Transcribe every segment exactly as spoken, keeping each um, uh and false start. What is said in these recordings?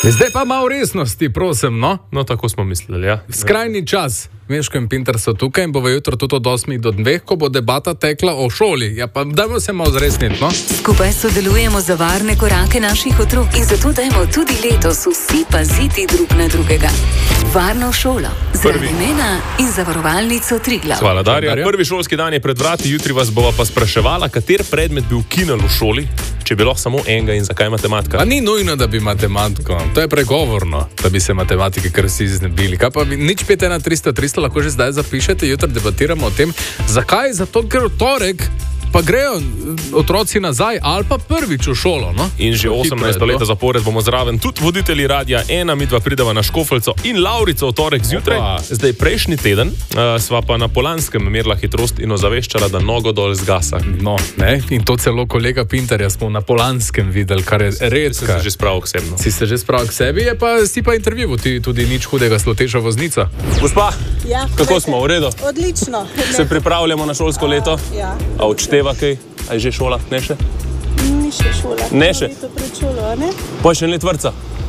Zdaj pa malo resnosti, prosim, no? No, tako smo mislili, ja. Skrajni čas. Meško in Pinter so tukaj in bo jutro tudi od osmih do dveh, ko bo debata tekla o šoli. Ja, pa dajmo se malo zresniti, no? Skupaj sodelujemo za varne korake naših otrok in zato dajmo tudi letos vsi paziti drug na drugega. Varno šolo, zaradi imena in zavarovalnico Triglav. Hvala, Darja. Prvi šolski dan je pred vrati, jutri vas bova pa spraševala, kater predmet bi ukinil v šoli, če bi lahko samo enega in zakaj matematika. A ni nujno, da bi matematiko. To je pregovorno, da bi se matematike kar vsi znebili. Kaj pa bi, nič pet ena tristo tristo lahko že zdaj zapišete, jutri debatiramo o tem. Zakaj? Zato, ker v torek pa grejo otroci nazaj ali pa prvič v šolo, no? In že osemnajsto leta zapored bomo zraven tudi voditelji Radia ena, mi dva prideva na Škofeljco in Laurico v torek zjutraj. Opa. Zdaj, prejšnji teden uh, sva pa na Polanskem merila hitrost in ozaveščala, da nogo dol zgasa. No, ne? In to celo kolega Pinterja smo na Polanskem videli, kar je redka. Si se že spravil k sebi, no? Si se že spravil k sebi, je pa si pa intervju, ti tudi nič hudega, sloteča voznica. Gospa, ja, kako smo, v redu? Odlično. Se pripravljamo na šolsko leto? Ja. A odšteva kaj? A je že šola? Ne še? Ni še šola. Ne še? To pred šolo, a ne? Pa še let vrtca.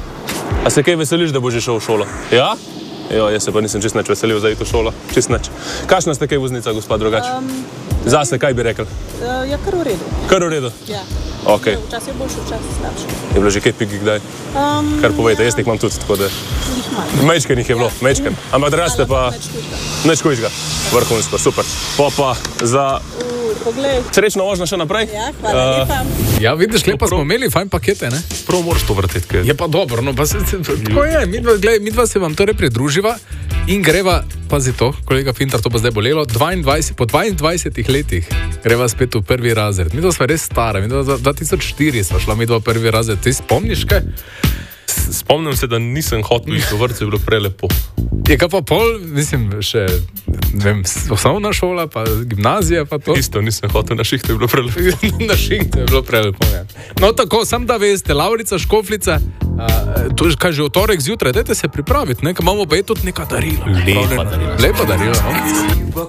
A se kaj veseliš, da bo že šel v šolo? Ja? Jo, jaz se pa nisem čist nič veselil za iti v šolo. Čist nič. Kakšna ste kaj voznica, gospod, drugače? Um, Zase, kaj bi rekel? Uh, ja, kar v redu. Kar v redu? Ja. Ok. Včasih je boljše, včasih slabše. Je bilo že kaj pigi kdaj? Um, Kar povejte, jaz jih imam tudi, tako da... Jih manj. Mečken jih je bilo, ja. Mečken. Ampak da raste pa... Neč kujčka. Vrhunsko, super. Pa pa za... Poglej. Srečno vožnja še naprej. Ja, hvala uh, lepa. Ja, vidiš, lepa smo imeli fajn pakete, ne? Prav moraš to vrteti, kaj? Je pa dobro, no, pa se, se, tako je, mi dva, gledaj, mi dva se vam torej pridruživa in greva, pazi to, kolega Pinter, to pa zdaj bolelo, dvaindvajset, po dvaindvajsetih letih greva spet v prvi razred. Mi dva sva res stara, mi dva dva tisoč štiri sva šla mi dva v prvi razred. Ti spomniš kaj? Spomnim se, da nisem hotel iti v vrtcu, je bilo prelepo. Je kaj pa pol, mislim, še, ne vem, osnovna šola, pa gimnazija, pa to. Isto, nisem hotel, na šihtu je bilo prelepo. Na šihtu je bilo prelepo, ja. No tako, sam da veste, Laurica, Škofljica, uh, to je kaj že v torek zjutraj, dajte se pripraviti, ne, imamo pa je tudi neka darila. Lepa darila. Lepa darila, no.